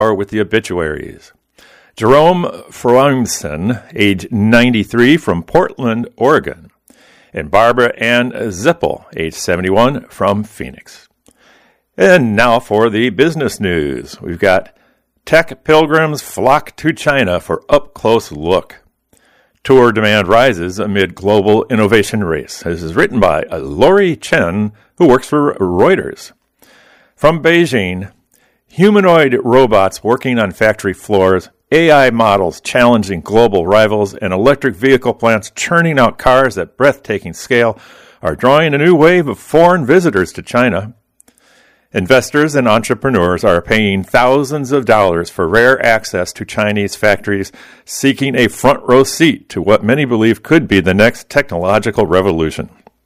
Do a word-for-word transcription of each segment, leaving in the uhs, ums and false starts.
Or with the obituaries. Jerome Froimson, age ninety-three, from Portland, Oregon. And Barbara Ann Zippel, age seventy-one, from Phoenix. And now for the business news. We've got tech pilgrims flock to China for up-close look. Tour demand rises amid global innovation race. This is written by Lori Chen, who works for Reuters. From Beijing, humanoid robots working on factory floors, A I models challenging global rivals, and electric vehicle plants churning out cars at breathtaking scale are drawing a new wave of foreign visitors to China. Investors and entrepreneurs are paying thousands of dollars for rare access to Chinese factories, seeking a front-row seat to what many believe could be the next technological revolution.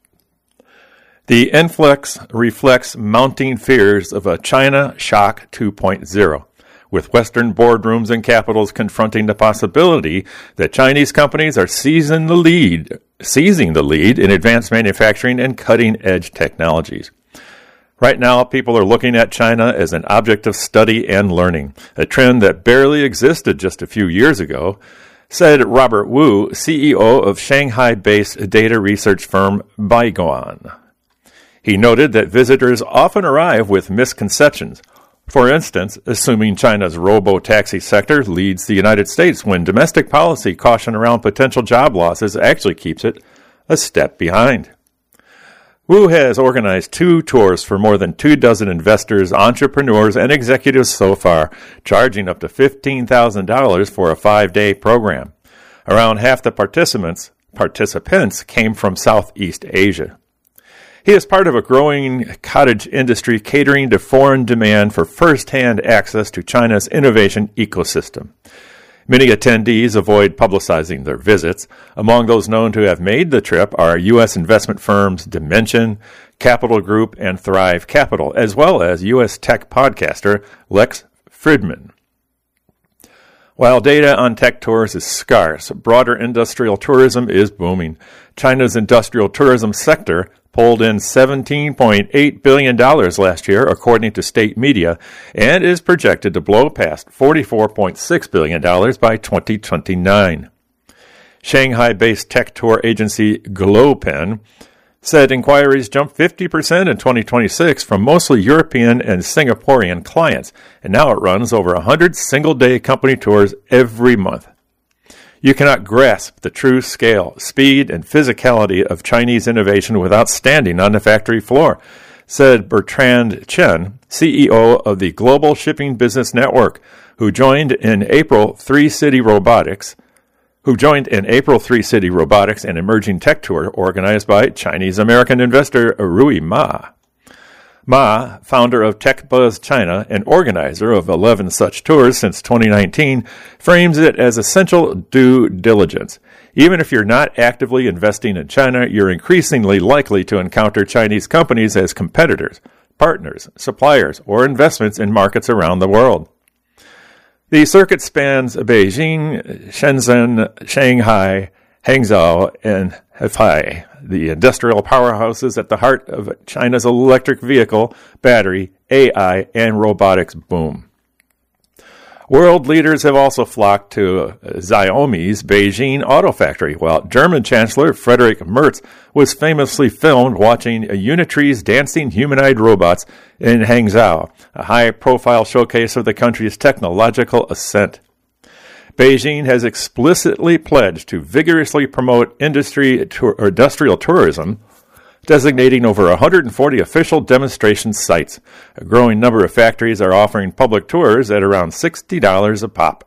The influx reflects mounting fears of a China shock two point oh, with Western boardrooms and capitals confronting the possibility that Chinese companies are seizing the lead, seizing the lead in advanced manufacturing and cutting-edge technologies. Right now, people are looking at China as an object of study and learning, a trend that barely existed just a few years ago, said Robert Wu, C E O of Shanghai-based data research firm Baiguan. He noted that visitors often arrive with misconceptions. For instance, assuming China's robo-taxi sector leads the United States when domestic policy caution around potential job losses actually keeps it a step behind. Wu has organized two tours for more than two dozen investors, entrepreneurs, and executives so far, charging up to fifteen thousand dollars for a five-day program. Around half the participants, participants came from Southeast Asia. He is part of a growing cottage industry catering to foreign demand for first-hand access to China's innovation ecosystem. Many attendees avoid publicizing their visits. Among those known to have made the trip are U S investment firms Dimension, Capital Group, and Thrive Capital, as well as U S tech podcaster Lex Fridman. While data on tech tours is scarce, broader industrial tourism is booming. China's industrial tourism sector pulled in seventeen point eight billion dollars last year, according to state media, and is projected to blow past forty-four point six billion dollars by twenty twenty-nine. Shanghai-based tech tour agency Glopen said inquiries jumped fifty percent in twenty twenty-six from mostly European and Singaporean clients, and now it runs over one hundred single-day company tours every month. You cannot grasp the true scale, speed, and physicality of Chinese innovation without standing on the factory floor, said Bertrand Chen, C E O of the Global Shipping Business Network, who joined in April Three City Robotics, who joined in April Three City Robotics, an emerging tech tour organized by Chinese-American investor Rui Ma. Ma, founder of TechBuzz China and organizer of eleven such tours since twenty nineteen, frames it as essential due diligence. Even if you're not actively investing in China, you're increasingly likely to encounter Chinese companies as competitors, partners, suppliers, or investments in markets around the world. The circuit spans Beijing, Shenzhen, Shanghai, Hangzhou, and Hefei, the industrial powerhouses at the heart of China's electric vehicle, battery, A I, and robotics boom. World leaders have also flocked to Xiaomi's Beijing auto factory, while German Chancellor Friedrich Merz was famously filmed watching Unitree's dancing humanoid robots in Hangzhou, a high-profile showcase of the country's technological ascent. Beijing has explicitly pledged to vigorously promote industry or industrial tourism, designating over one hundred forty official demonstration sites. A growing number of factories are offering public tours at around sixty dollars a pop.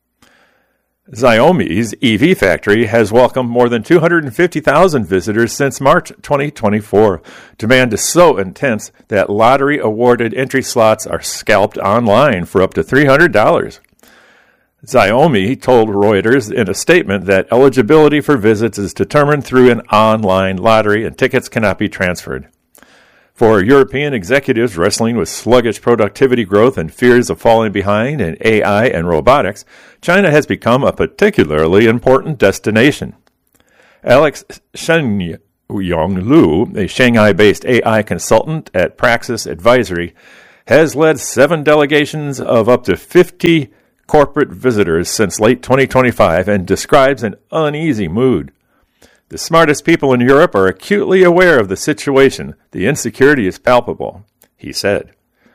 Xiaomi's E V factory has welcomed more than two hundred fifty thousand visitors since March twenty twenty-four. Demand is so intense that lottery-awarded entry slots are scalped online for up to three hundred dollars. Xiaomi told Reuters in a statement that eligibility for visits is determined through an online lottery and tickets cannot be transferred. For European executives wrestling with sluggish productivity growth and fears of falling behind in A I and robotics, China has become a particularly important destination. Alex Shenyong Lu, a Shanghai-based A I consultant at Praxis Advisory, has led seven delegations of up to fifty corporate visitors since late twenty twenty-five and describes an uneasy mood. The smartest people in Europe are acutely aware of the situation. The insecurity is palpable, he said.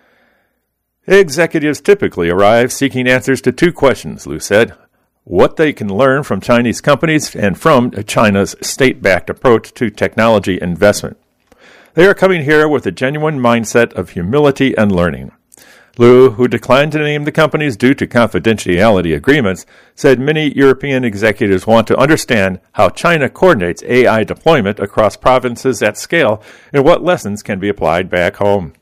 Executives typically arrive seeking answers to two questions, Liu said. What they can learn from Chinese companies and from China's state-backed approach to technology investment. They are coming here with a genuine mindset of humility and learning. Liu, who declined to name the companies due to confidentiality agreements, said many European executives want to understand how China coordinates A I deployment across provinces at scale and what lessons can be applied back home.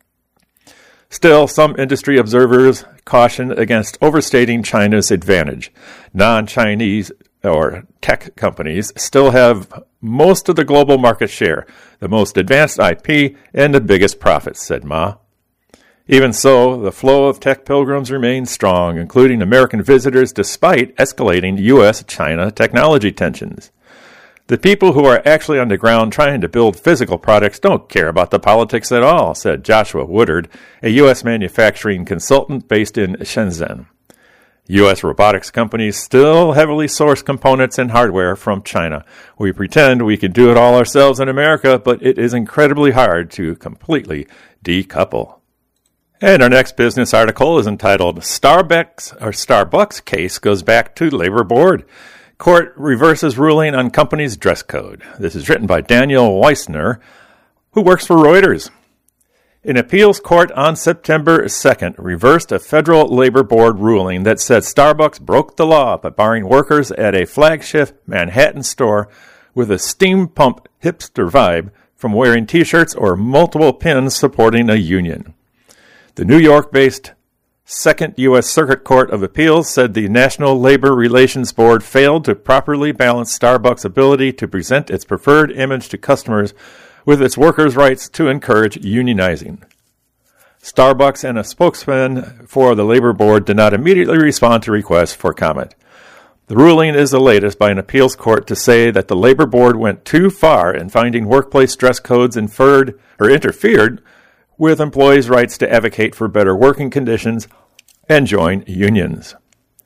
Still, some industry observers caution against overstating China's advantage. Non-Chinese or tech companies still have most of the global market share, the most advanced I P, and the biggest profits, said Ma. Even so, the flow of tech pilgrims remains strong, including American visitors despite escalating U S China technology tensions. The people who are actually on the ground trying to build physical products don't care about the politics at all, said Joshua Woodard, a U S manufacturing consultant based in Shenzhen. U S robotics companies still heavily source components and hardware from China. We pretend we can do it all ourselves in America, but it is incredibly hard to completely decouple. And our next business article is entitled Starbucks or Starbucks Case Goes Back to Labor Board. Court reverses ruling on company's dress code. This is written by Daniel Weissner, who works for Reuters. An appeals court on September second reversed a federal labor board ruling that said Starbucks broke the law by barring workers at a flagship Manhattan store with a steam pump hipster vibe from wearing T-shirts or multiple pins supporting a union. The New York-based Second U S Circuit Court of Appeals said the National Labor Relations Board failed to properly balance Starbucks' ability to present its preferred image to customers with its workers' rights to encourage unionizing. Starbucks and a spokesman for the Labor Board did not immediately respond to requests for comment. The ruling is the latest by an appeals court to say that the Labor Board went too far in finding workplace dress codes inferred or interfered with employees' rights to advocate for better working conditions and join unions.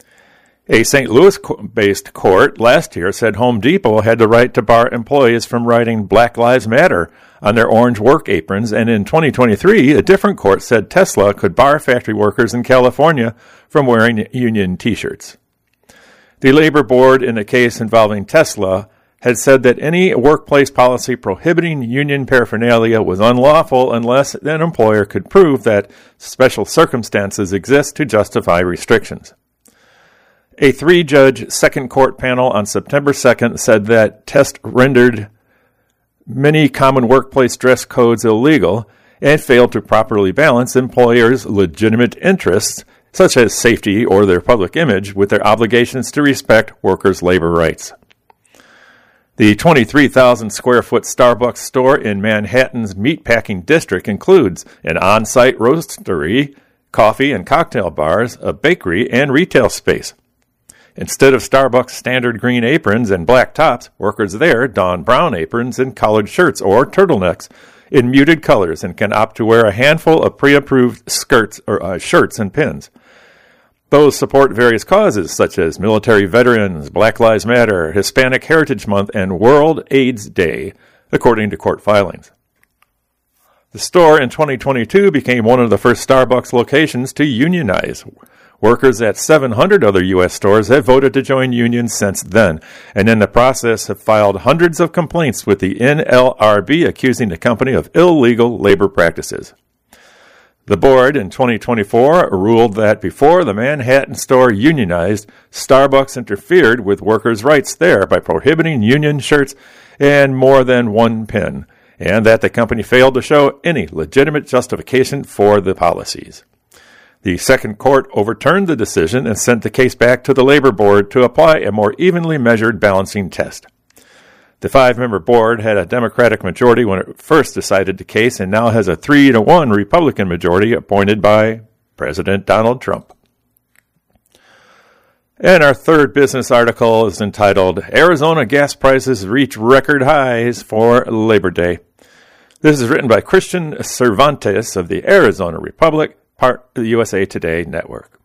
A Saint Louis-based court last year said Home Depot had the right to bar employees from writing Black Lives Matter on their orange work aprons, and in twenty twenty-three, a different court said Tesla could bar factory workers in California from wearing union T-shirts. The Labor Board, in a case involving Tesla, had said that any workplace policy prohibiting union paraphernalia was unlawful unless an employer could prove that special circumstances exist to justify restrictions. A three-judge second court panel on September second said that test rendered many common workplace dress codes illegal and failed to properly balance employers' legitimate interests, such as safety or their public image, with their obligations to respect workers' labor rights. The twenty-three thousand square foot Starbucks store in Manhattan's meatpacking district includes an on-site roastery, coffee and cocktail bars, a bakery, and retail space. Instead of Starbucks' standard green aprons and black tops, workers there don brown aprons and collared shirts or turtlenecks in muted colors and can opt to wear a handful of pre-approved skirts or uh, shirts and pins. Those support various causes such as military veterans, Black Lives Matter, Hispanic Heritage Month, and World AIDS Day, according to court filings. The store in twenty twenty-two became one of the first Starbucks locations to unionize. Workers at seven hundred other U S stores have voted to join unions since then, and in the process have filed hundreds of complaints with the N L R B accusing the company of illegal labor practices. The board in twenty twenty-four ruled that before the Manhattan store unionized, Starbucks interfered with workers' rights there by prohibiting union shirts and more than one pin, and that the company failed to show any legitimate justification for the policies. The second court overturned the decision and sent the case back to the Labor Board to apply a more evenly measured balancing test. The five-member board had a Democratic majority when it first decided the case and now has a three to one Republican majority appointed by President Donald Trump. And our third business article is entitled, Arizona Gas Prices Reach Record Highs for Labor Day. This is written by Christian Cervantes of the Arizona Republic, part of the U S A Today network.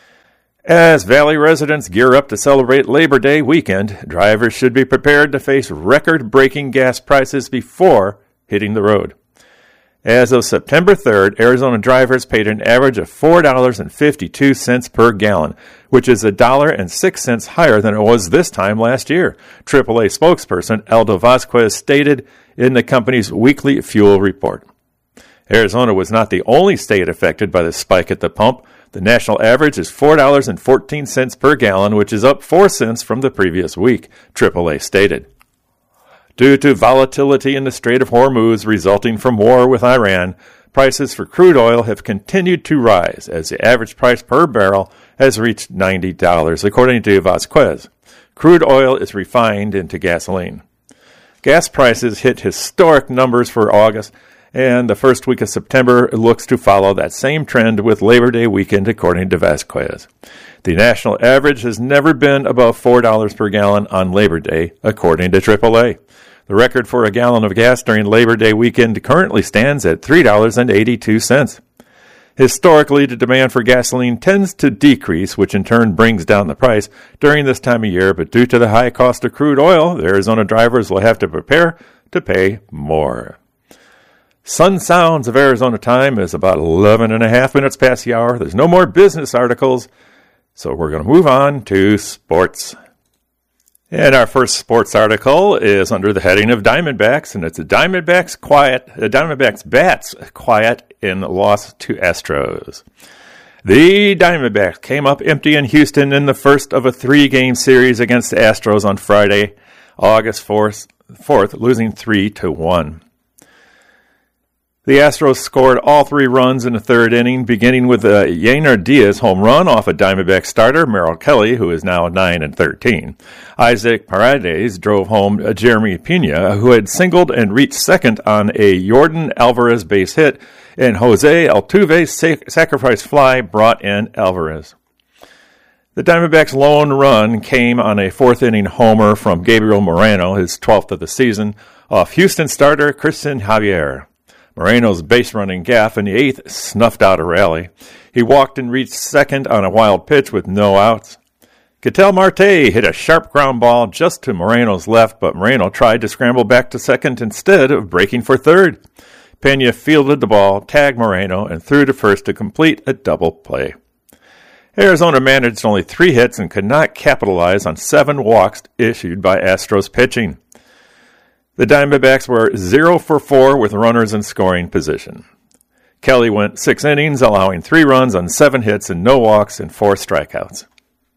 As Valley residents gear up to celebrate Labor Day weekend, drivers should be prepared to face record-breaking gas prices before hitting the road. As of September third, Arizona drivers paid an average of four dollars and fifty-two cents per gallon, which is one dollar and six cents higher than it was this time last year, triple A spokesperson Aldo Vasquez stated in the company's weekly fuel report. Arizona was not the only state affected by the spike at the pump. The national average is four dollars and fourteen cents per gallon, which is up four cents from the previous week, triple A stated. Due to volatility in the Strait of Hormuz resulting from war with Iran, prices for crude oil have continued to rise as the average price per barrel has reached ninety dollars, according to Vasquez. Crude oil is refined into gasoline. Gas prices hit historic numbers for August, and the first week of September looks to follow that same trend with Labor Day weekend, according to Vasquez. The national average has never been above four dollars per gallon on Labor Day, according to triple A. The record for a gallon of gas during Labor Day weekend currently stands at three dollars and eighty-two cents. Historically, the demand for gasoline tends to decrease, which in turn brings down the price during this time of year, but due to the high cost of crude oil, the Arizona drivers will have to prepare to pay more. Sun Sounds of Arizona time is about eleven and a half minutes past the hour. There's no more business articles, so we're going to move on to sports. And our first sports article is under the heading of Diamondbacks, and it's a Diamondbacks quiet, a Diamondbacks bats quiet in loss to Astros. The Diamondbacks came up empty in Houston in the first of a three-game series against the Astros on Friday, August fourth, losing three to one. The Astros scored all three runs in the third inning, beginning with a Yainer Diaz home run off a Diamondback starter, Merrill Kelly, who is now nine and thirteen. Isaac Paredes drove home Jeremy Pena, who had singled and reached second on a Yordan Alvarez base hit, and Jose Altuve's sac- sacrifice fly brought in Alvarez. The Diamondbacks' lone run came on a fourth-inning homer from Gabriel Moreno, his twelfth of the season, off Houston starter Christian Javier. Moreno's base-running gaff in the eighth snuffed out a rally. He walked and reached second on a wild pitch with no outs. Ketel Marte hit a sharp ground ball just to Moreno's left, but Moreno tried to scramble back to second instead of breaking for third. Pena fielded the ball, tagged Moreno, and threw to first to complete a double play. Arizona managed only three hits and could not capitalize on seven walks issued by Astros pitching. The Diamondbacks were zero for four with runners in scoring position. Kelly went six innings, allowing three runs on seven hits and no walks and four strikeouts.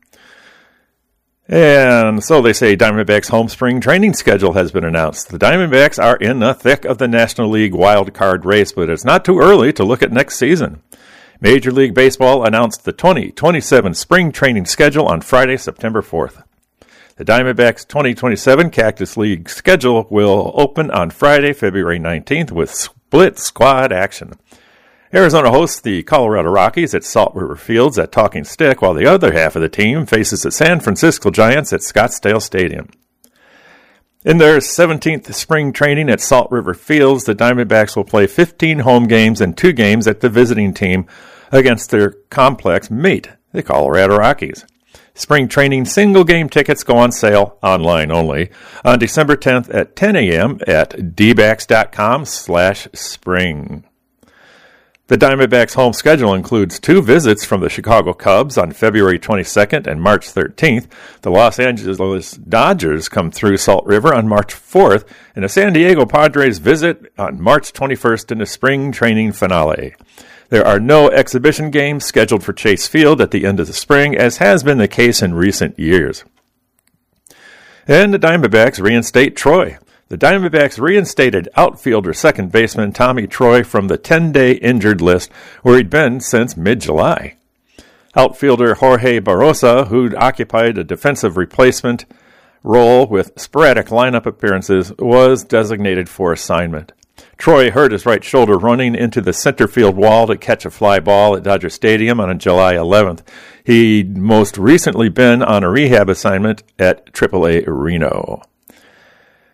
And so they say Diamondbacks' home spring training schedule has been announced. The Diamondbacks are in the thick of the National League wild card race, but it's not too early to look at next season. Major League Baseball announced the twenty twenty-seven spring training schedule on Friday, September fourth. The Diamondbacks' twenty twenty-seven Cactus League schedule will open on Friday, February nineteenth with split squad action. Arizona hosts the Colorado Rockies at Salt River Fields at Talking Stick, while the other half of the team faces the San Francisco Giants at Scottsdale Stadium. In their seventeenth spring training at Salt River Fields, the Diamondbacks will play fifteen home games and two games at the visiting team against their complex mate, the Colorado Rockies. Spring training single-game tickets go on sale, online only, on December tenth at ten a.m. at d backs dot com slash spring. The Diamondbacks' home schedule includes two visits from the Chicago Cubs on February twenty-second and March thirteenth. The Los Angeles Dodgers come through Salt River on March fourth, and the San Diego Padres visit on March twenty-first in the spring training finale. There are no exhibition games scheduled for Chase Field at the end of the spring, as has been the case in recent years. And the Diamondbacks reinstate Troy. The Diamondbacks reinstated outfielder second baseman Tommy Troy from the ten-day injured list, where he'd been since mid-July. Outfielder Jorge Barrosa, who'd occupied a defensive replacement role with sporadic lineup appearances, was designated for assignment. Troy hurt his right shoulder running into the center field wall to catch a fly ball at Dodger Stadium on July eleventh. He'd most recently been on a rehab assignment at triple A Reno.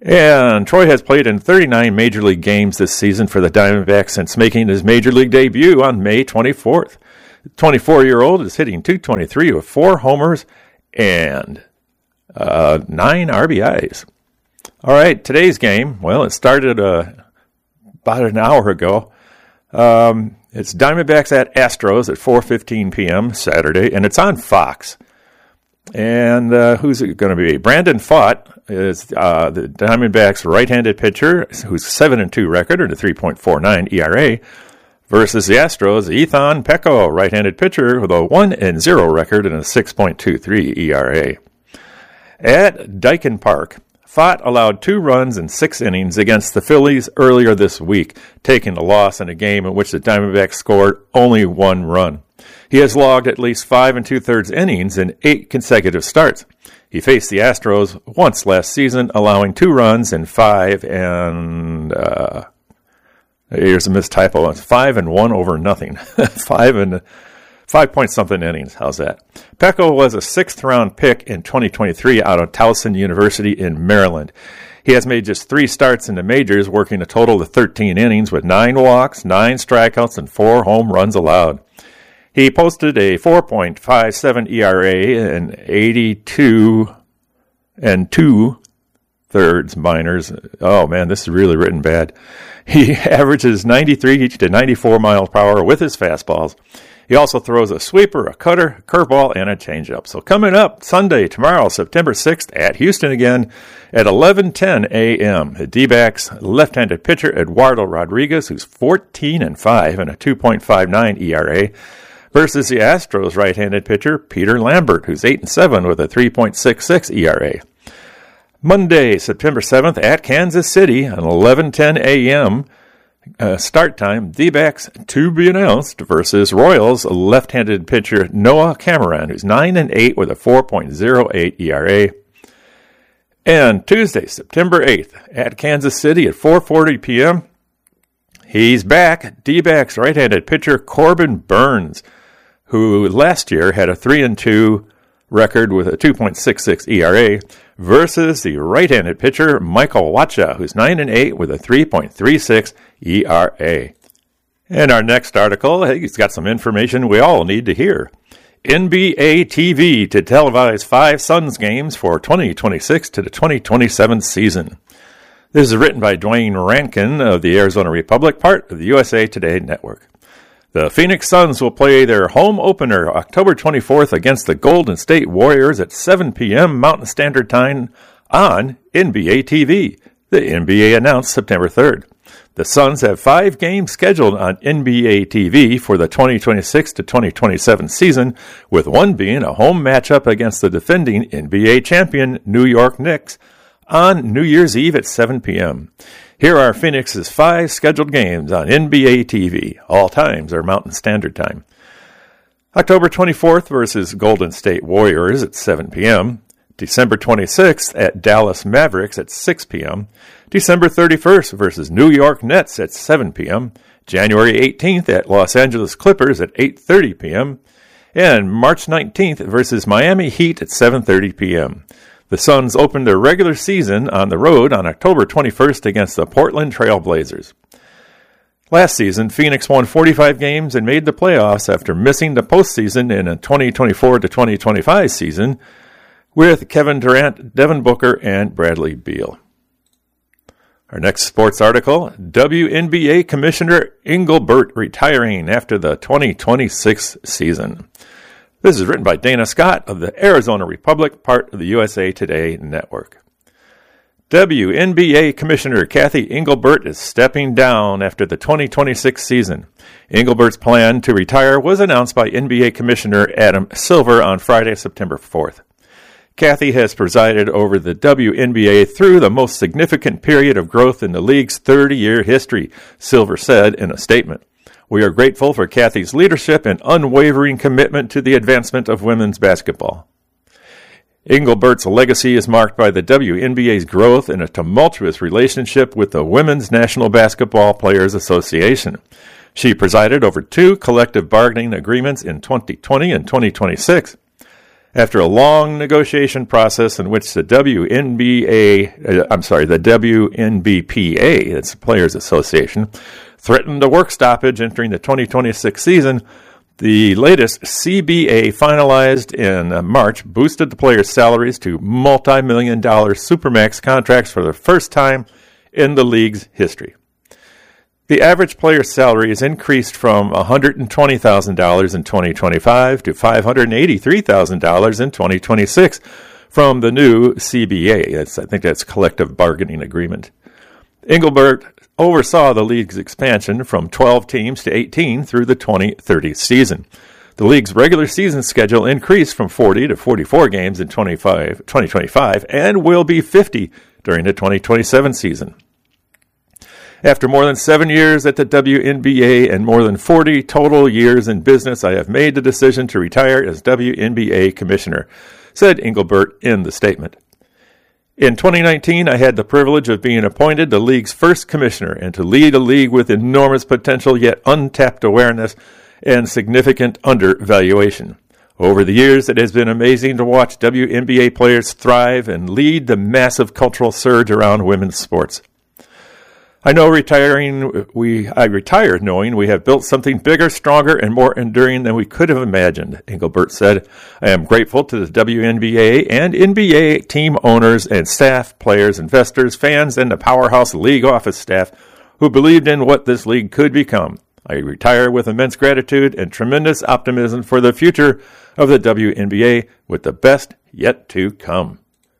And Troy has played in thirty-nine Major League games this season for the Diamondbacks since making his Major League debut on May twenty-fourth. The twenty-four-year-old is hitting two twenty-three with four homers and uh, nine R B Is. All right, today's game, well, it started uh, about an hour ago. Um, it's Diamondbacks at Astros at four fifteen p.m. Saturday, and it's on Fox. And uh, who's it going to be? Brandon Pfaadt is uh, the Diamondbacks' right-handed pitcher, who's seven and two record and a three point four nine E R A, versus the Astros' Ethan Pecco, right-handed pitcher with a one and zero record and a six point two three E R A. At Daikin Park, Pfaadt allowed two runs in six innings against the Phillies earlier this week, taking a loss in a game in which the Diamondbacks scored only one run. He has logged at least five and two-thirds innings in eight consecutive starts. He faced the Astros once last season, allowing two runs in five and uh, here's a missed typo. It's five and one over nothing. five and five point something innings. How's that? Pecco was a sixth round pick in twenty twenty-three out of Towson University in Maryland. He has made just three starts in the majors, working a total of thirteen innings with nine walks, nine strikeouts, and four home runs allowed. He posted a four point five seven E R A and eighty-two and two thirds minors. Oh man, this is really written bad. He averages ninety-three to ninety-four miles per hour with his fastballs. He also throws a sweeper, a cutter, a curveball, and a changeup. So coming up Sunday, tomorrow, September sixth, at Houston again at eleven ten a.m. The D-backs left-handed pitcher Eduardo Rodriguez, who's fourteen and five and a two point five nine E R A, versus the Astros right-handed pitcher Peter Lambert, who's eight and seven with a three point six six E R A. Monday, September seventh, at Kansas City at eleven ten a.m. Uh, start time, D-backs to be announced versus Royals left-handed pitcher Noah Cameron, who's nine and eight with a four point oh eight E R A. And Tuesday, September eighth, at Kansas City at four forty p.m., he's back. D-backs right-handed pitcher Corbin Burns, who last year had a three and two record with a two point six six E R A, versus the right-handed pitcher Michael Wacha, who's nine and eight with a three point three six E R A. And our next article, hey, he's got some information we all need to hear. N B A T V to televise five Suns games for twenty twenty-six to the twenty twenty-seven season. This is written by Dwayne Rankin of the Arizona Republic, part of the U S A Today network. The Phoenix Suns will play their home opener October twenty-fourth against the Golden State Warriors at seven p.m. Mountain Standard Time on N B A T V. The N B A announced September third. The Suns have five games scheduled on N B A T V for the twenty twenty-six to twenty twenty-seven season, with one being a home matchup against the defending N B A champion New York Knicks on New Year's Eve at seven p.m. Here are Phoenix's five scheduled games on N B A T V. All times are Mountain Standard Time. October twenty-fourth versus Golden State Warriors at seven p.m. December twenty-sixth at Dallas Mavericks at six p.m. December thirty-first versus New York Nets at seven p.m. January eighteenth at Los Angeles Clippers at eight thirty p.m. And March nineteenth versus Miami Heat at seven thirty p.m. The Suns opened their regular season on the road on October twenty-first against the Portland Trail Blazers. Last season, Phoenix won forty-five games and made the playoffs after missing the postseason in a twenty twenty-four to twenty twenty-five season with Kevin Durant, Devin Booker, and Bradley Beal. Our next sports article, W N B A Commissioner Engelbert retiring after the twenty twenty-six season. This is written by Dana Scott of the Arizona Republic, part of the U S A Today network. W N B A Commissioner Cathy Engelbert is stepping down after the twenty twenty-six season. Engelbert's plan to retire was announced by N B A Commissioner Adam Silver on Friday, September fourth. Cathy has presided over the W N B A through the most significant period of growth in the league's thirty-year history, Silver said in a statement. We are grateful for Cathy's leadership and unwavering commitment to the advancement of women's basketball. Engelbert's legacy is marked by the W N B A's growth in a tumultuous relationship with the Women's National Basketball Players Association. She presided over two collective bargaining agreements in twenty twenty and twenty twenty-six. After a long negotiation process in which the W N B A, uh, I'm sorry, the W N B P A, that's the Players Association, threatened a work stoppage entering the twenty twenty-six season, the latest C B A finalized in uh, March boosted the players' salaries to multi-million dollar Supermax contracts for the first time in the league's history. The average player's salary is increased from one hundred twenty thousand dollars in twenty twenty-five to five hundred eighty-three thousand dollars in twenty twenty-six from the new C B A. That's, I think that's collective bargaining agreement. Engelbert oversaw the league's expansion from twelve teams to eighteen through the twenty thirty season. The league's regular season schedule increased from forty to forty-four games in twenty twenty-five and will be fifty during the twenty twenty-seven season. After more than seven years at the W N B A and more than forty total years in business, I have made the decision to retire as W N B A commissioner, said Engelbert in the statement. In twenty nineteen, I had the privilege of being appointed the league's first commissioner and to lead a league with enormous potential yet untapped awareness and significant undervaluation. Over the years, it has been amazing to watch W N B A players thrive and lead the massive cultural surge around women's sports. I know retiring, we I retired knowing we have built something bigger, stronger, and more enduring than we could have imagined, Engelbert said. I am grateful to the W N B A and N B A team owners and staff, players, investors, fans, and the Powerhouse League office staff who believed in what this league could become. I retire with immense gratitude and tremendous optimism for the future of the W N B A with the best yet to come.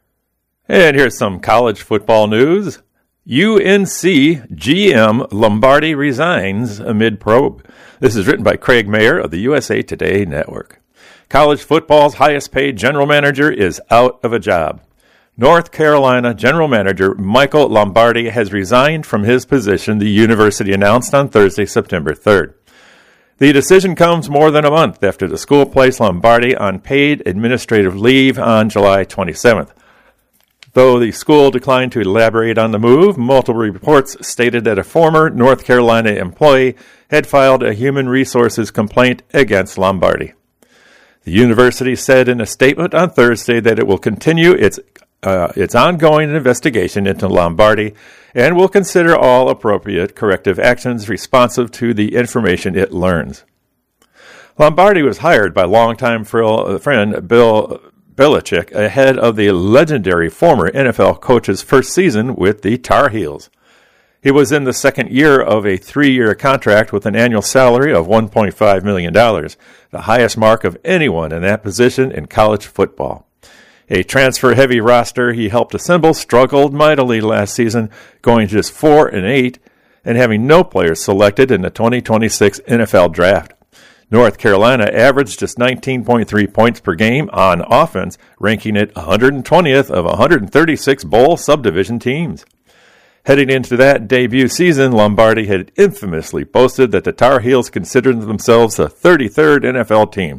And here's some college football news. U N C G M Lombardi resigns amid probe. This is written by Craig Mayer of the U S A Today Network. College football's highest paid general manager is out of a job. North Carolina general manager Michael Lombardi has resigned from his position, the university announced on Thursday, September third. The decision comes more than a month after the school placed Lombardi on paid administrative leave on July twenty-seventh. Though the school declined to elaborate on the move, multiple reports stated that a former North Carolina employee had filed a human resources complaint against Lombardi. The university said in a statement on Thursday that it will continue its uh, its ongoing investigation into Lombardi and will consider all appropriate corrective actions responsive to the information it learns. Lombardi was hired by longtime friend Bill Belichick ahead of the legendary former N F L coach's first season with the Tar Heels. He was in the second year of a three-year contract with an annual salary of one point five million dollars, the highest mark of anyone in that position in college football. A transfer-heavy roster he helped assemble struggled mightily last season, going just four and eight and having no players selected in the twenty twenty-six N F L Draft. North Carolina averaged just nineteen point three points per game on offense, ranking it one hundred twentieth of one hundred thirty-six bowl subdivision teams. Heading into that debut season, Lombardi had infamously boasted that the Tar Heels considered themselves the thirty-third N F L team.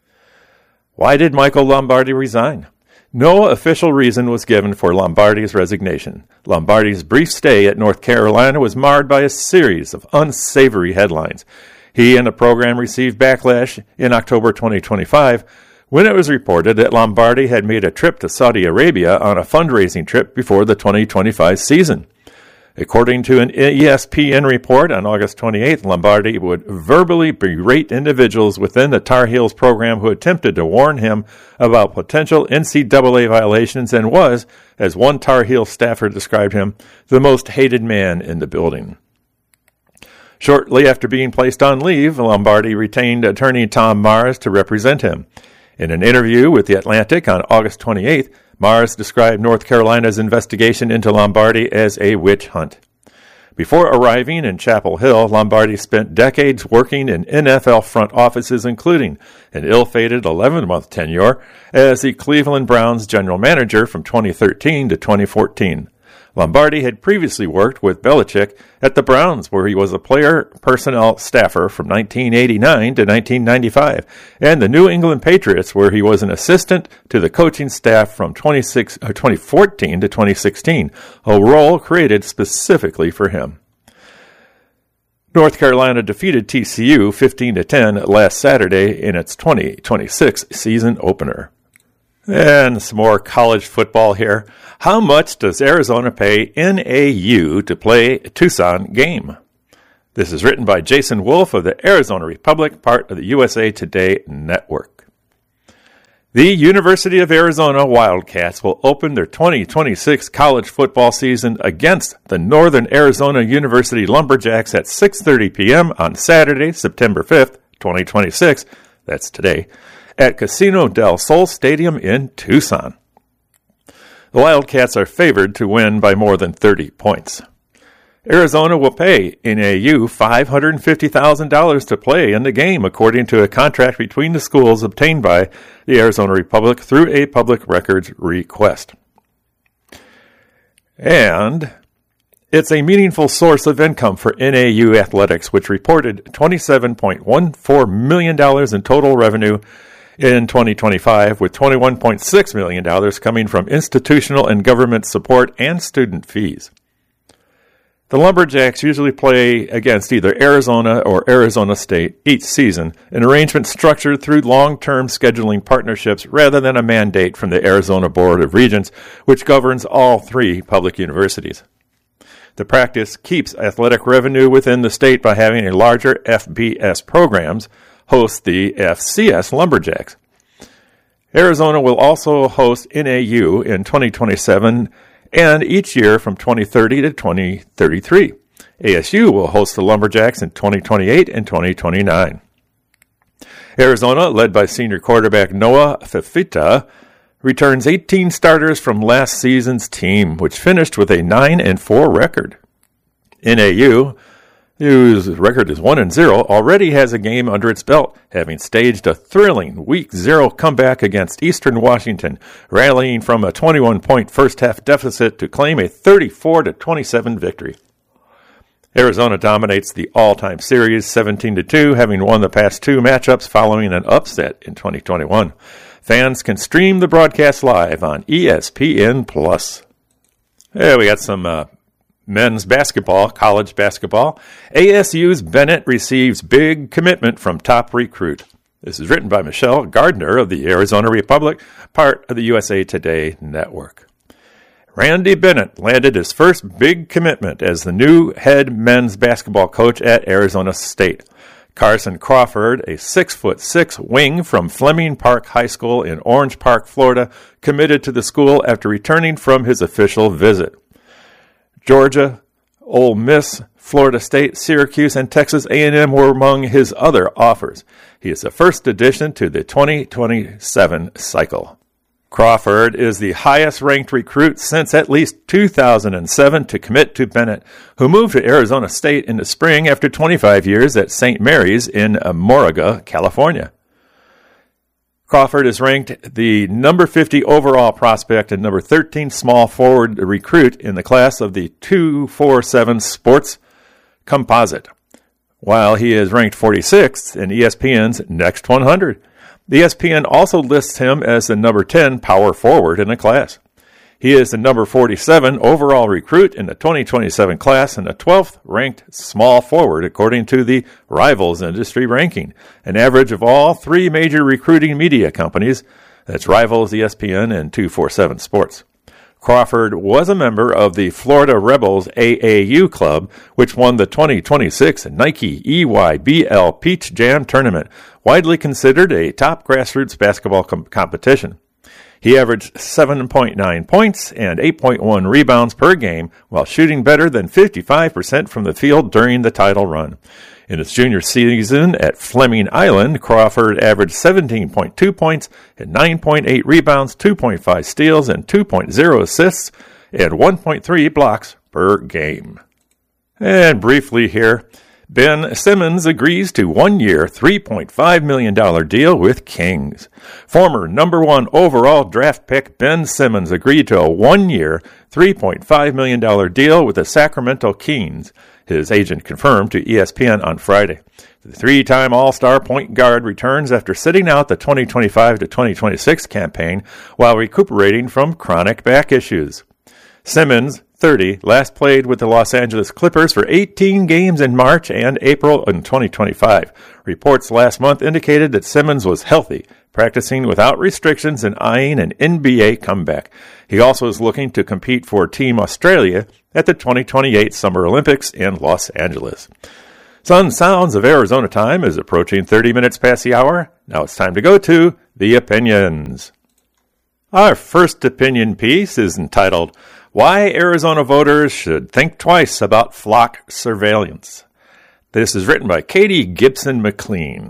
Why did Michael Lombardi resign? No official reason was given for Lombardi's resignation. Lombardi's brief stay at North Carolina was marred by a series of unsavory headlines. He and the program received backlash in October twenty twenty-five when it was reported that Lombardi had made a trip to Saudi Arabia on a fundraising trip before the twenty twenty-five season. According to an E S P N report on August twenty-eighth, Lombardi would verbally berate individuals within the Tar Heels program who attempted to warn him about potential N C double A violations and was, as one Tar Heel staffer described him, the most hated man in the building. Shortly after being placed on leave, Lombardi retained attorney Tom Mars to represent him. In an interview with The Atlantic on August twenty-eighth, Mars described North Carolina's investigation into Lombardi as a witch hunt. Before arriving in Chapel Hill, Lombardi spent decades working in N F L front offices, including an ill-fated eleven-month tenure as the Cleveland Browns general manager from twenty thirteen to twenty fourteen. Lombardi had previously worked with Belichick at the Browns, where he was a player personnel staffer from nineteen eighty-nine to nineteen ninety-five, and the New England Patriots, where he was an assistant to the coaching staff from twenty fourteen to twenty sixteen, a role created specifically for him. North Carolina defeated T C U fifteen to ten last Saturday in its twenty twenty-six season opener. And some more college football here. How much does Arizona pay N A U to play a Tucson game? This is written by Jason Wolf of the Arizona Republic, part of the U S A Today network. The University of Arizona Wildcats will open their twenty twenty-six college football season against the Northern Arizona University Lumberjacks at six thirty p.m. on Saturday, September fifth, twenty twenty-six. That's today. At Casino del Sol Stadium in Tucson. The Wildcats are favored to win by more than thirty points. Arizona will pay N A U five hundred fifty thousand dollars to play in the game, according to a contract between the schools obtained by the Arizona Republic through a public records request. And it's a meaningful source of income for N A U athletics, which reported twenty-seven point one four million dollars in total revenue in twenty twenty-five, with twenty-one point six million dollars coming from institutional and government support and student fees. The Lumberjacks usually play against either Arizona or Arizona State each season, an arrangement structured through long-term scheduling partnerships rather than a mandate from the Arizona Board of Regents, which governs all three public universities. The practice keeps athletic revenue within the state by having a larger F B S programs host the F C S Lumberjacks. Arizona will also host N A U in twenty twenty-seven and each year from twenty thirty to twenty thirty-three. A S U will host the Lumberjacks in twenty twenty-eight and twenty twenty-nine. Arizona, led by senior quarterback Noah Fifita, returns eighteen starters from last season's team, which finished with a nine and four record. N A U, whose record is one and zero, already has a game under its belt, having staged a thrilling Week zero comeback against Eastern Washington, rallying from a twenty-one point first-half deficit to claim a thirty-four to twenty-seven victory. Arizona dominates the all-time series seventeen to two, having won the past two matchups following an upset in twenty twenty-one. Fans can stream the broadcast live on E S P N plus. Hey, we got some uh, men's basketball, college basketball. A S U's Bennett receives big commitment from top recruit. This is written by Michelle Gardner of the Arizona Republic, part of the U S A Today network. Randy Bennett landed his first big commitment as the new head men's basketball coach at Arizona State. Carson Crawford, a six foot six wing from Fleming Park High School in Orange Park, Florida, committed to the school after returning from his official visit. Georgia, Ole Miss, Florida State, Syracuse, and Texas A and M were among his other offers. He is the first addition to the twenty twenty-seven cycle. Crawford is the highest-ranked recruit since at least two thousand seven to commit to Bennett, who moved to Arizona State in the spring after twenty-five years at Saint Mary's in Moraga, California. Crawford is ranked the number fifty overall prospect and number thirteen small forward recruit in the class of the two forty-seven Sports Composite, while he is ranked forty-sixth in E S P N's Next one hundred. The E S P N also lists him as the number ten power forward in the class. He is the number forty-seven overall recruit in the twenty twenty-seven class and the twelfth ranked small forward according to the Rivals industry ranking, an average of all three major recruiting media companies, that's Rivals, E S P N, and two forty-seven Sports. Crawford was a member of the Florida Rebels A A U club, which won the twenty twenty-six Nike E Y B L Peach Jam tournament, widely considered a top grassroots basketball com- competition. He averaged seven point nine points and eight point one rebounds per game while shooting better than fifty-five percent from the field during the title run. In his junior season at Fleming Island, Crawford averaged seventeen point two points and nine point eight rebounds, two point five steals, and two point oh assists, and one point three blocks per game. And briefly here, Ben Simmons agrees to one-year, three point five million dollars deal with Kings. Former number one overall draft pick Ben Simmons agreed to a one-year, three point five million dollars deal with the Sacramento Kings, his agent confirmed to E S P N on Friday. The three-time All-Star point guard returns after sitting out the twenty twenty-five to twenty twenty-six campaign while recuperating from chronic back issues. Simmons, thirty, last played with the Los Angeles Clippers for eighteen games in March and April in twenty twenty-five. Reports last month indicated that Simmons was healthy, practicing without restrictions and eyeing an N B A comeback. He also is looking to compete for Team Australia at the twenty twenty-eight Summer Olympics in Los Angeles. Sun Sounds of Arizona time is approaching thirty minutes past the hour. Now it's time to go to the opinions. Our first opinion piece is entitled, Why Arizona Voters Should Think Twice About Flock Surveillance. This is written by Katie Gibson McLean.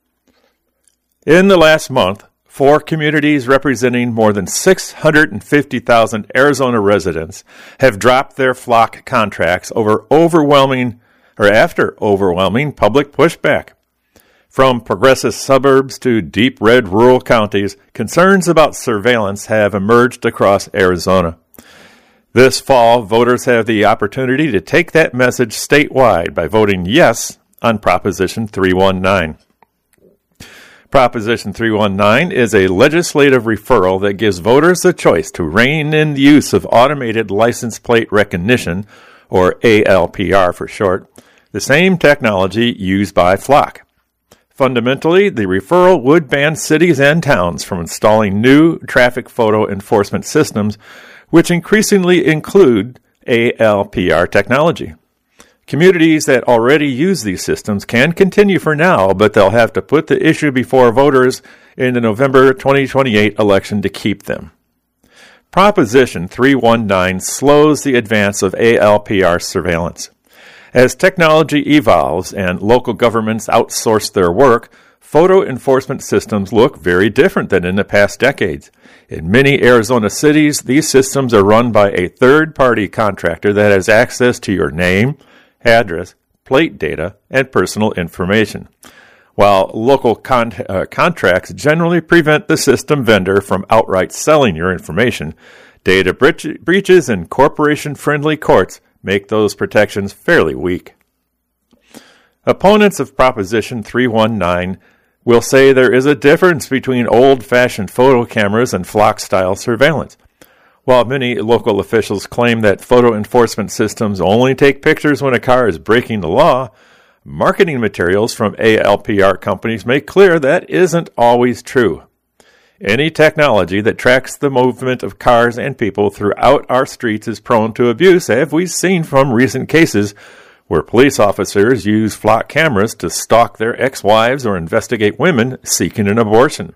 In the last month, four communities representing more than six hundred fifty thousand Arizona residents have dropped their flock contracts over overwhelming or after overwhelming public pushback. From progressive suburbs to deep red rural counties, concerns about surveillance have emerged across Arizona. This fall, voters have the opportunity to take that message statewide by voting yes on Proposition three nineteen. Proposition three nineteen is a legislative referral that gives voters the choice to rein in the use of automated license plate recognition, or A L P R for short, the same technology used by Flock. Fundamentally, the referral would ban cities and towns from installing new traffic photo enforcement systems, which increasingly include A L P R technology. Communities that already use these systems can continue for now, but they'll have to put the issue before voters in the November twenty twenty-eight election to keep them. Proposition three nineteen slows the advance of A L P R surveillance. As technology evolves and local governments outsource their work, photo enforcement systems look very different than in the past decades. In many Arizona cities, these systems are run by a third-party contractor that has access to your name, address, plate data, and personal information. While local con- uh, contracts generally prevent the system vendor from outright selling your information, data bre- breaches and corporation-friendly courts make those protections fairly weak. Opponents of Proposition three nineteen will say there is a difference between old-fashioned photo cameras and flock-style surveillance. While many local officials claim that photo enforcement systems only take pictures when a car is breaking the law, marketing materials from A L P R companies make clear that isn't always true. Any technology that tracks the movement of cars and people throughout our streets is prone to abuse, as we've seen from recent cases where police officers use flock cameras to stalk their ex-wives or investigate women seeking an abortion.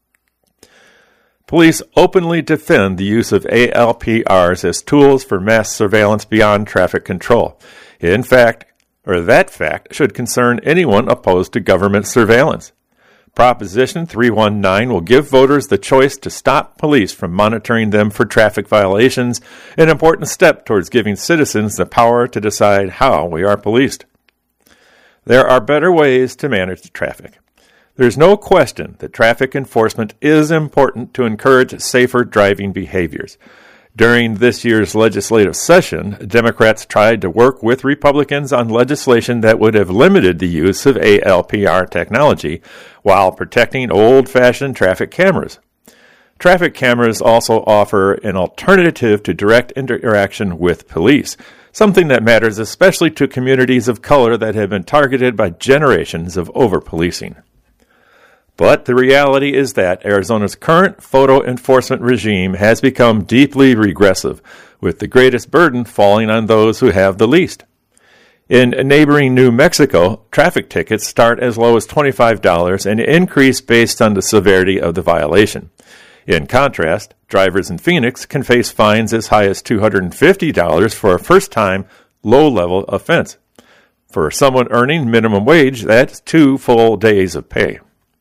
Police openly defend the use of A L P Rs as tools for mass surveillance beyond traffic control. In fact, or that fact should concern anyone opposed to government surveillance. Proposition three nineteen will give voters the choice to stop police from monitoring them for traffic violations, an important step towards giving citizens the power to decide how we are policed. There are better ways to manage traffic. There's no question that traffic enforcement is important to encourage safer driving behaviors. During this year's legislative session, Democrats tried to work with Republicans on legislation that would have limited the use of A L P R technology while protecting old-fashioned traffic cameras. Traffic cameras also offer an alternative to direct interaction with police, something that matters especially to communities of color that have been targeted by generations of over-policing. But the reality is that Arizona's current photo enforcement regime has become deeply regressive, with the greatest burden falling on those who have the least. In neighboring New Mexico, traffic tickets start as low as twenty-five dollars and increase based on the severity of the violation. In contrast, drivers in Phoenix can face fines as high as two hundred fifty dollars for a first-time, low-level offense. For someone earning minimum wage, that's two full days of pay.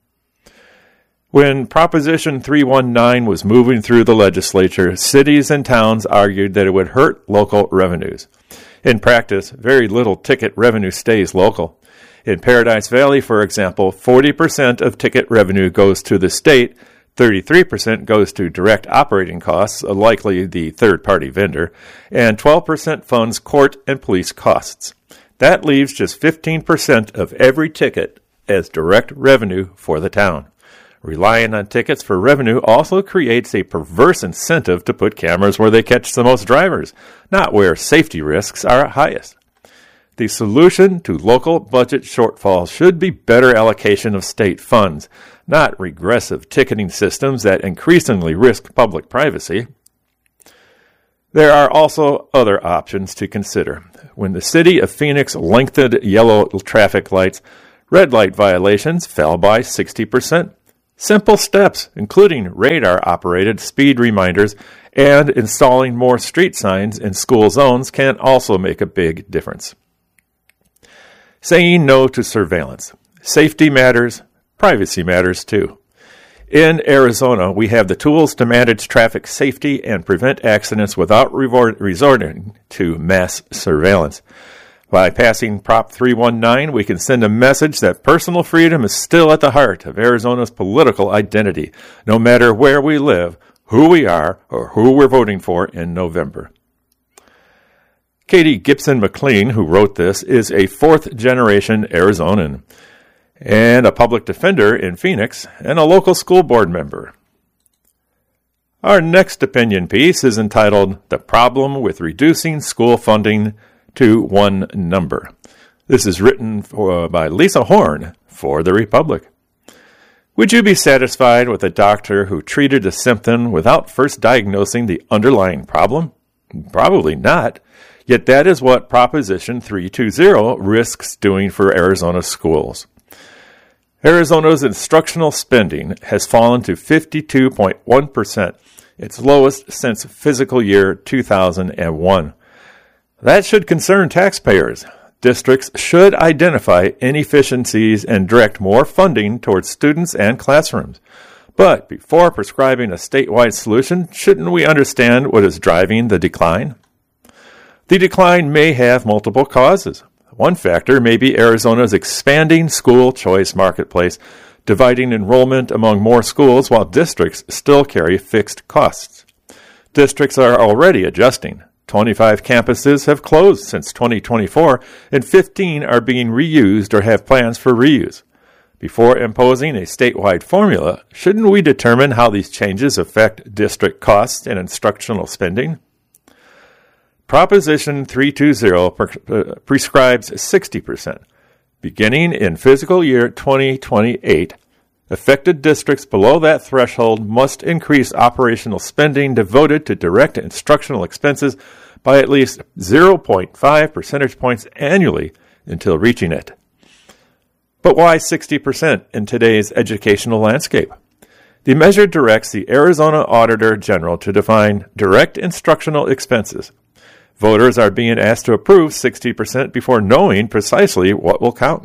When Proposition three nineteen was moving through the legislature, cities and towns argued that it would hurt local revenues. In practice, very little ticket revenue stays local. In Paradise Valley, for example, forty percent of ticket revenue goes to the state, thirty-three percent goes to direct operating costs, likely the third-party vendor, and twelve percent funds court and police costs. That leaves just fifteen percent of every ticket as direct revenue for the town. Relying on tickets for revenue also creates a perverse incentive to put cameras where they catch the most drivers, not where safety risks are highest. The solution to local budget shortfalls should be better allocation of state funds, not regressive ticketing systems that increasingly risk public privacy. There are also other options to consider. When the city of Phoenix lengthened yellow traffic lights, red light violations fell by sixty percent. Simple steps, including radar-operated speed reminders and installing more street signs in school zones, can also make a big difference. Saying no to surveillance. Safety matters, privacy matters too. In Arizona, we have the tools to manage traffic safety and prevent accidents without resorting to mass surveillance. By passing Prop three nineteen, we can send a message that personal freedom is still at the heart of Arizona's political identity, no matter where we live, who we are, or who we're voting for in November. Katie Gibson McLean, who wrote this, is a fourth-generation Arizonan and a public defender in Phoenix and a local school board member. Our next opinion piece is entitled The Problem with Reducing School Funding to One Number. This is written for, by Lisa Horn for The Republic. Would you be satisfied with a doctor who treated a symptom without first diagnosing the underlying problem? Probably not. Yet that is what Proposition three twenty risks doing for Arizona schools. Arizona's instructional spending has fallen to fifty-two point one percent, its lowest since fiscal year two thousand one. That should concern taxpayers. Districts should identify inefficiencies and direct more funding towards students and classrooms. But before prescribing a statewide solution, shouldn't we understand what is driving the decline? The decline may have multiple causes. One factor may be Arizona's expanding school choice marketplace, dividing enrollment among more schools while districts still carry fixed costs. Districts are already adjusting. twenty-five campuses have closed since twenty twenty-four, and fifteen are being reused or have plans for reuse. Before imposing a statewide formula, shouldn't we determine how these changes affect district costs and instructional spending? Proposition three twenty pre- prescribes sixty percent. Beginning in fiscal year twenty twenty-eight, affected districts below that threshold must increase operational spending devoted to direct instructional expenses by at least zero point five percentage points annually until reaching it. But why sixty percent in today's educational landscape? The measure directs the Arizona Auditor General to define direct instructional expenses. Voters are being asked to approve sixty percent before knowing precisely what will count.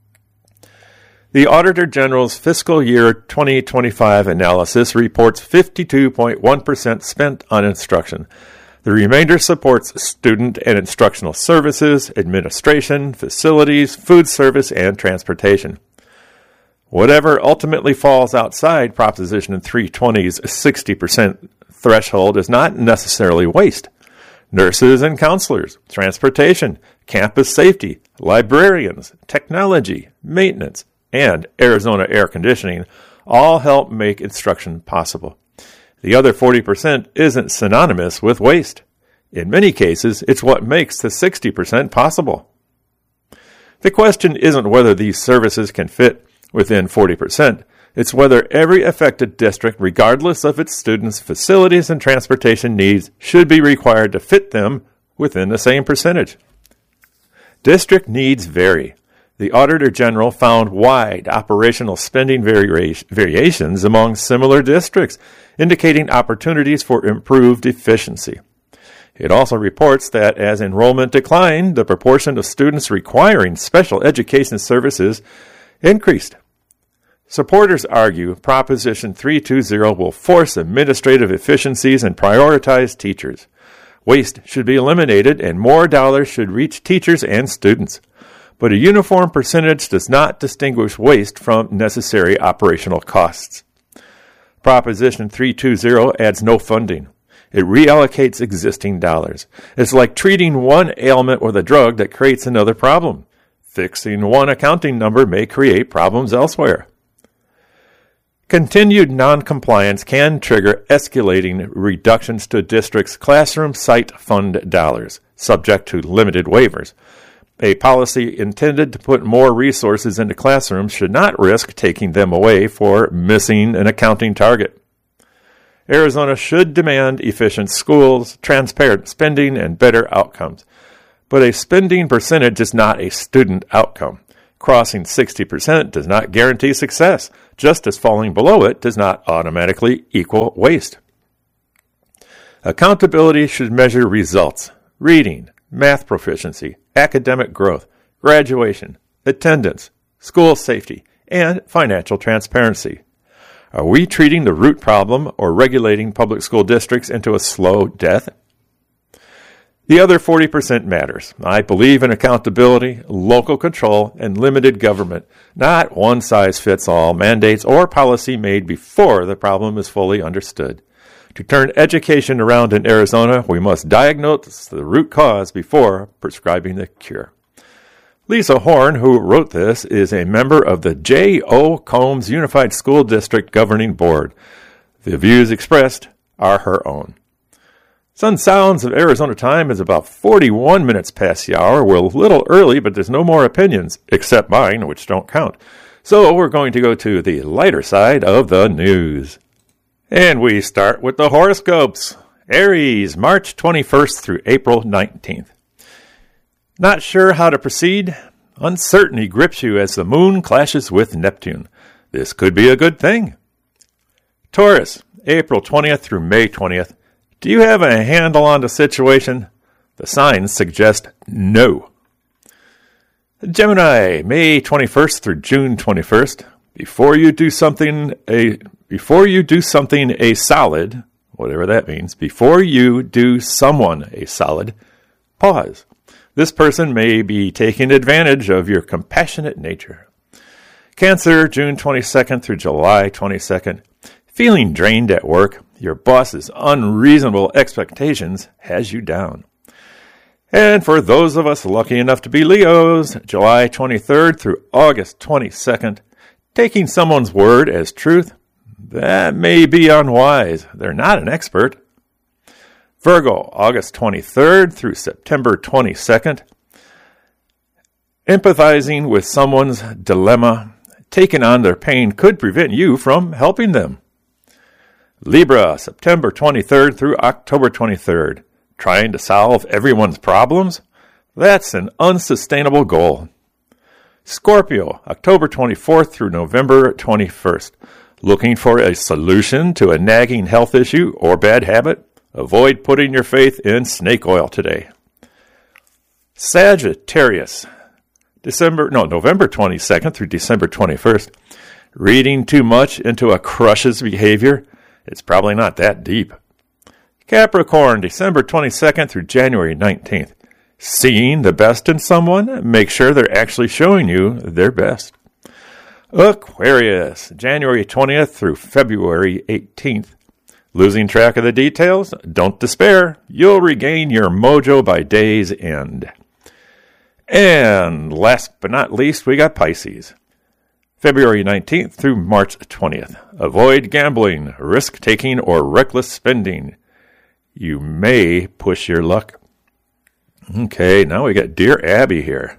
The Auditor General's fiscal year twenty twenty-five analysis reports fifty-two point one percent spent on instruction. The remainder supports student and instructional services, administration, facilities, food service, and transportation. Whatever ultimately falls outside Proposition three twenty's sixty percent threshold is not necessarily waste. Nurses and counselors, transportation, campus safety, librarians, technology, maintenance, and Arizona air conditioning all help make instruction possible. The other forty percent isn't synonymous with waste. In many cases, it's what makes the sixty percent possible. The question isn't whether these services can fit within forty percent. It's whether every affected district, regardless of its students' facilities and transportation needs, should be required to fit them within the same percentage. District needs vary. The Auditor General found wide operational spending vari- variations among similar districts, indicating opportunities for improved efficiency. It also reports that as enrollment declined, the proportion of students requiring special education services increased. Supporters argue Proposition three twenty will force administrative efficiencies and prioritize teachers. Waste should be eliminated and more dollars should reach teachers and students. But a uniform percentage does not distinguish waste from necessary operational costs. Proposition three twenty adds no funding. It reallocates existing dollars. It's like treating one ailment with a drug that creates another problem. Fixing one accounting number may create problems elsewhere. Continued noncompliance can trigger escalating reductions to districts' classroom site fund dollars, subject to limited waivers. A policy intended to put more resources into classrooms should not risk taking them away for missing an accounting target. Arizona should demand efficient schools, transparent spending, and better outcomes. But a spending percentage is not a student outcome. Crossing sixty percent does not guarantee success, just as falling below it does not automatically equal waste. Accountability should measure results: reading, math proficiency, academic growth, graduation, attendance, school safety, and financial transparency. Are we treating the root problem or regulating public school districts into a slow death? The other forty percent matters. I believe in accountability, local control, and limited government, not one-size-fits-all mandates or policy made before the problem is fully understood. To turn education around in Arizona, we must diagnose the root cause before prescribing the cure. Lisa Horn, who wrote this, is a member of the J O. Combs Unified School District Governing Board. The views expressed are her own. Sun Sounds of Arizona time is about forty-one minutes past the hour. We're a little early, but there's no more opinions, except mine, which don't count. So we're going to go to the lighter side of the news. And we start with the horoscopes. Aries, March twenty-first through April nineteenth. Not sure how to proceed? Uncertainty grips you as the moon clashes with Neptune. This could be a good thing. Taurus, April twentieth through May twentieth. Do you have a handle on the situation? The signs suggest no. Gemini, May twenty-first through June twenty-first. Before you do something a before you do something a solid, whatever that means, before you do someone a solid, pause. This person may be taking advantage of your compassionate nature. Cancer, June twenty-second through July twenty-second. Feeling drained at work. Your boss's unreasonable expectations has you down. And for those of us lucky enough to be Leos, July twenty-third through August twenty-second, taking someone's word as truth, that may be unwise. They're not an expert. Virgo, August twenty-third through September twenty-second. Empathizing with someone's dilemma, taking on their pain could prevent you from helping them. Libra, September twenty-third through October twenty-third. Trying to solve everyone's problems? That's an unsustainable goal. Scorpio, October twenty-fourth through November twenty-first. Looking for a solution to a nagging health issue or bad habit? Avoid putting your faith in snake oil today. Sagittarius, December no November twenty-second through December twenty-first. Reading too much into a crush's behavior? It's probably not that deep. Capricorn, December twenty-second through January nineteenth. Seeing the best in someone? Make sure they're actually showing you their best. Aquarius, January twentieth through February eighteenth. Losing track of the details? Don't despair. You'll regain your mojo by day's end. And last but not least, we got Pisces. February nineteenth through March twentieth. Avoid gambling, risk-taking, or reckless spending. You may push your luck. Okay, now we got Dear Abby here.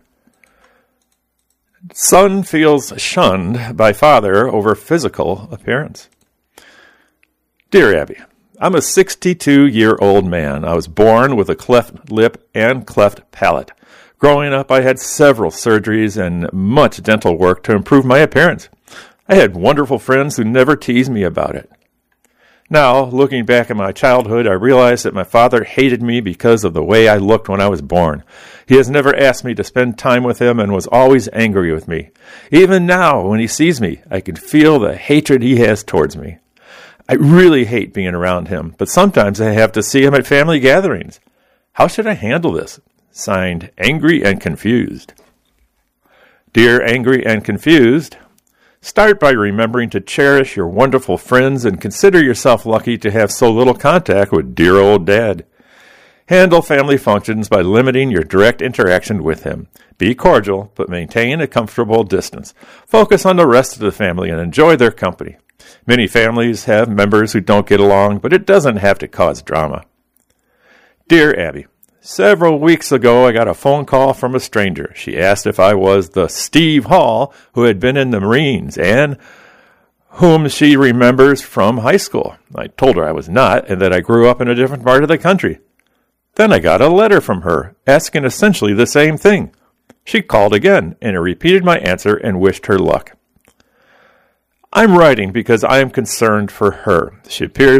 Son feels shunned by father over physical appearance. Dear Abby, I'm a sixty-two-year-old man. I was born with a cleft lip and cleft palate. Growing up, I had several surgeries and much dental work to improve my appearance. I had wonderful friends who never teased me about it. Now, looking back at my childhood, I realize that my father hated me because of the way I looked when I was born. He has never asked me to spend time with him and was always angry with me. Even now, when he sees me, I can feel the hatred he has towards me. I really hate being around him, but sometimes I have to see him at family gatherings. How should I handle this? Signed, Angry and Confused. Dear Angry and Confused, start by remembering to cherish your wonderful friends and consider yourself lucky to have so little contact with dear old Dad. Handle family functions by limiting your direct interaction with him. Be cordial, but maintain a comfortable distance. Focus on the rest of the family and enjoy their company. Many families have members who don't get along, but it doesn't have to cause drama. Dear Abby, several weeks ago I got a phone call from a stranger. She asked if I was the Steve Hall who had been in the Marines and whom she remembers from high school. I told her I was not and that I grew up in a different part of the country. Then I got a letter from her asking essentially the same thing. She called again and I repeated my answer and wished her luck. I'm writing because I am concerned for her. She appears